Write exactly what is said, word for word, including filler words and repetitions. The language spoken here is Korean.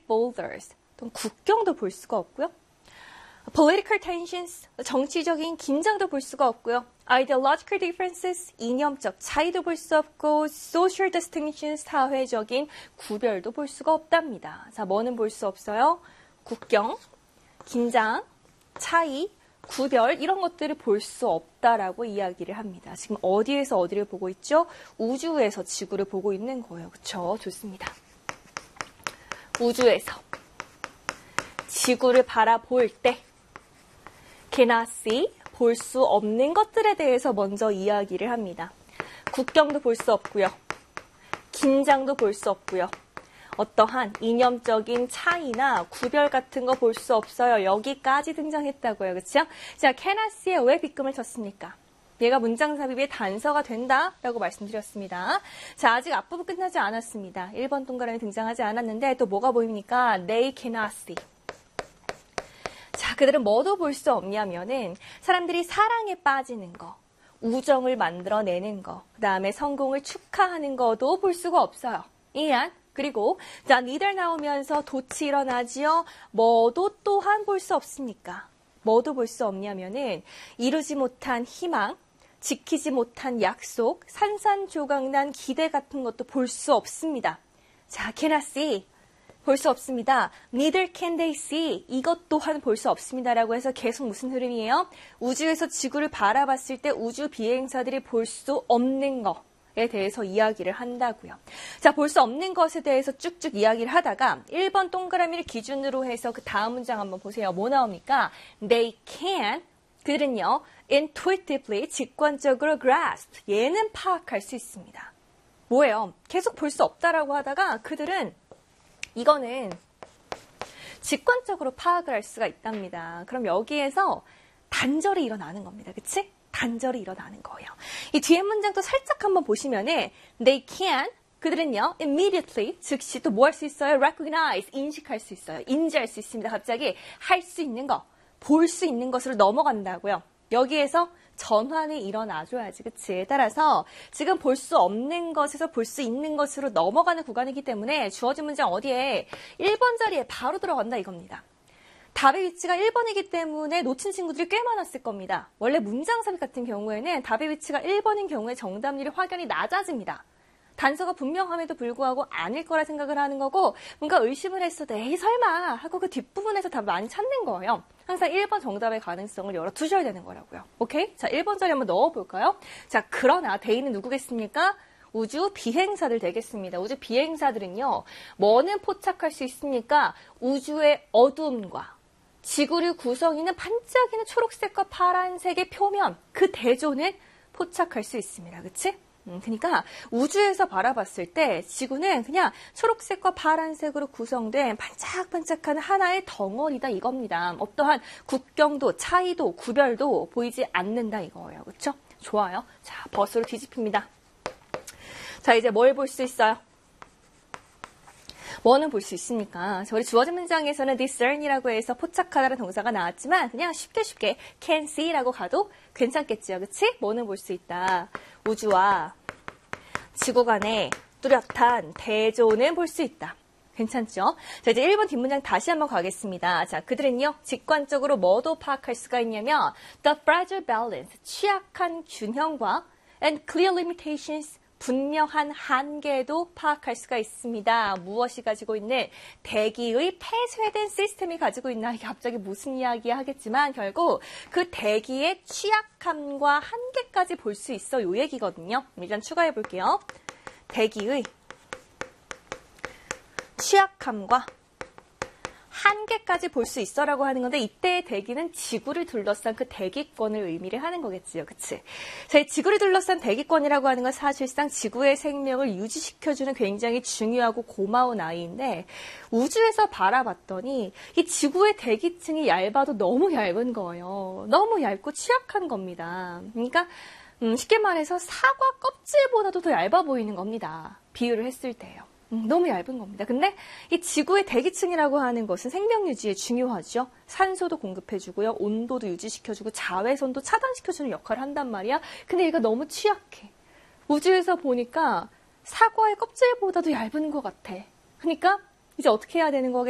borders, 또 국경도 볼 수가 없고요. political tensions, 정치적인 긴장도 볼 수가 없고요. ideological differences, 이념적 차이도 볼 수 없고 social distinctions, 사회적인 구별도 볼 수가 없답니다. 자, 뭐는 볼 수 없어요? 국경, 긴장, 차이, 구별 이런 것들을 볼 수 없다라고 이야기를 합니다. 지금 어디에서 어디를 보고 있죠? 우주에서 지구를 보고 있는 거예요. 그렇죠? 좋습니다. 우주에서 지구를 바라볼 때 cannot see, 볼 수 없는 것들에 대해서 먼저 이야기를 합니다. 국경도 볼 수 없고요. 긴장도 볼 수 없고요. 어떠한 이념적인 차이나 구별 같은 거 볼 수 없어요. 여기까지 등장했다고요. 그렇죠? 자, cannot see에 왜 빗금을 쳤습니까? 얘가 문장 삽입의 단서가 된다라고 말씀드렸습니다. 자, 아직 앞부분 끝나지 않았습니다. 일 번 동그라미 등장하지 않았는데 또 뭐가 보입니까? They cannot see. 자, 그들은 뭐도 볼 수 없냐면은 사람들이 사랑에 빠지는 거, 우정을 만들어내는 거, 그 다음에 성공을 축하하는 거도 볼 수가 없어요. 이해한? 그리고 자, neither 나오면서 도치 일어나지요. 뭐도 또한 볼 수 없습니까? 뭐도 볼 수 없냐면은 이루지 못한 희망, 지키지 못한 약속, 산산조각난 기대 같은 것도 볼 수 없습니다. 자, cannot see. 볼 수 없습니다. Neither can they see. 이것 또한 볼 수 없습니다라고 해서 계속 무슨 흐름이에요? 우주에서 지구를 바라봤을 때 우주 비행사들이 볼 수 없는 거에 대해서 이야기를 한다고요. 자, 볼 수 없는 것에 대해서 쭉쭉 이야기를 하다가 일 번 동그라미를 기준으로 해서 그 다음 문장 한번 보세요. 뭐 나옵니까? They can. 그들은요, intuitively, 직관적으로 grasp. 얘는 파악할 수 있습니다. 뭐예요? 계속 볼 수 없다라고 하다가 그들은 이거는 직관적으로 파악을 할 수가 있답니다. 그럼 여기에서 단절이 일어나는 겁니다. 그치? 단절이 일어나는 거예요. 이 뒤에 문장도 살짝 한번 보시면은 they can, 그들은요 immediately, 즉시 또 뭐 할 수 있어요? recognize, 인식할 수 있어요. 인지할 수 있습니다. 갑자기 할 수 있는 거, 볼 수 있는 것으로 넘어간다고요. 여기에서 전환이 일어나줘야지, 그치? 따라서 지금 볼 수 없는 것에서 볼 수 있는 것으로 넘어가는 구간이기 때문에 주어진 문장 어디에? 일 번 자리에 바로 들어간다 이겁니다. 답의 위치가 일 번이기 때문에 놓친 친구들이 꽤 많았을 겁니다. 원래 문장 삽입 같은 경우에는 답의 위치가 일 번인 경우에 정답률이 확연히 낮아집니다. 단서가 분명함에도 불구하고 아닐 거라 생각을 하는 거고 뭔가 의심을 했어도 에이 설마 하고 그 뒷부분에서 답을 많이 찾는 거예요. 항상 일 번 정답의 가능성을 열어두셔야 되는 거라고요. 오케이? 자, 일 번 자리 한번 넣어볼까요? 자, 그러나 대인은 누구겠습니까? 우주 비행사들 되겠습니다. 우주 비행사들은요. 뭐는 포착할 수 있습니까? 우주의 어두움과 지구를 구성이는 반짝이는 초록색과 파란색의 표면, 그 대조는 포착할 수 있습니다. 그치? 음, 그러니까 우주에서 바라봤을 때 지구는 그냥 초록색과 파란색으로 구성된 반짝반짝하는 하나의 덩어리다 이겁니다. 어떠한 국경도 차이도 구별도 보이지 않는다 이거예요. 그렇죠? 좋아요. 자, 버스로 뒤집힙니다. 자, 이제 뭘 볼 수 있어요? 뭐는 볼 수 있습니까? 자, 우리 주어진 문장에서는 discern이라고 해서 포착하다라는 동사가 나왔지만 그냥 쉽게 쉽게 can see라고 가도 괜찮겠지요. 그치? 뭐는 볼 수 있다. 우주와 지구 간의 뚜렷한 대조는 볼 수 있다. 괜찮죠? 자, 이제 일 번 뒷문장 다시 한번 가겠습니다. 자, 그들은요, 직관적으로 뭐도 파악할 수가 있냐면 the fragile balance, 취약한 균형과 and clear limitations, 분명한 한계도 파악할 수가 있습니다. 무엇이 가지고 있는 대기의 폐쇄된 시스템이 가지고 있나? 이게 갑자기 무슨 이야기 하겠지만 결국 그 대기의 취약함과 한계까지 볼 수 있어 요 얘기거든요. 일단 추가해 볼게요. 대기의 취약함과 한계까지 볼 수 있어라고 하는 건데 이때의 대기는 지구를 둘러싼 그 대기권을 의미를 하는 거겠지요. 그치? 자, 이 지구를 둘러싼 대기권이라고 하는 건 사실상 지구의 생명을 유지시켜주는 굉장히 중요하고 고마운 아이인데 우주에서 바라봤더니 이 지구의 대기층이 얇아도 너무 얇은 거예요. 너무 얇고 취약한 겁니다. 그러니까 음, 쉽게 말해서 사과 껍질보다도 더 얇아 보이는 겁니다. 비유를 했을 때요. 음, 너무 얇은 겁니다. 근데 이 지구의 대기층이라고 하는 것은 생명 유지에 중요하죠. 산소도 공급해주고요. 온도도 유지시켜주고 자외선도 차단시켜주는 역할을 한단 말이야. 근데 얘가 너무 취약해. 우주에서 보니까 사과의 껍질보다도 얇은 것 같아. 그러니까 이제 어떻게 해야 되는 거겠어요?